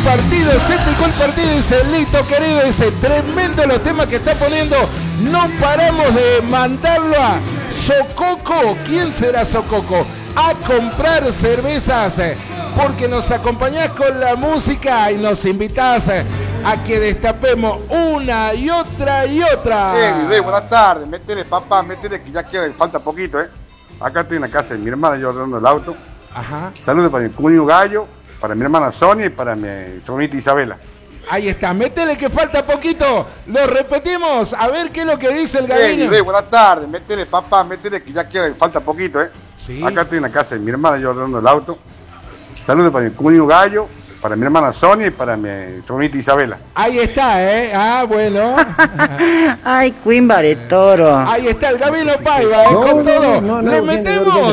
el partido, dice Lito querido, dice, tremendo los temas que está poniendo, no paramos de mandarlo a Sococo. ¿Quién será Sococo? A comprar cervezas, porque nos acompañás con la música y nos invitás a que destapemos una y otra y otra. Buenas tardes, métele papá, métele que ya queda, falta poquito, Acá estoy en la casa de mi hermana, yo arreglando el auto. Ajá. Saludos para mi cuñado Gallo, para mi hermana Sonia y para mi sobrinita Isabela. Ahí está, métele que falta poquito. Lo repetimos, a ver qué es lo que dice el Gabino. Buenas tardes, métele papá, métele que ya queda, falta poquito, Sí. Acá estoy en la casa de mi hermana, yo arreglando el auto. Saludos para mi cuñado Gallo, para mi hermana Sonia y para mi sobrinita Isabela. Ahí está, Ah, bueno. Ay, Quimba de Toro. Ahí está el Gabino Paiva, con todo. Le metemos.